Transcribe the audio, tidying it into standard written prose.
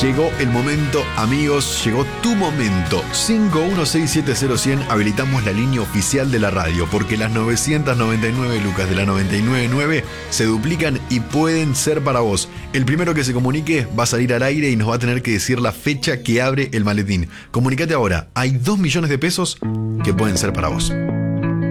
Llegó el momento, amigos, llegó tu momento. 51670100, habilitamos la línea oficial de la radio, porque las 999 lucas de la 999 se duplican y pueden ser para vos. El primero que se comunique va a salir al aire y nos va a tener que decir la fecha que abre el maletín. Comunicate ahora, hay 2 millones de pesos que pueden ser para vos.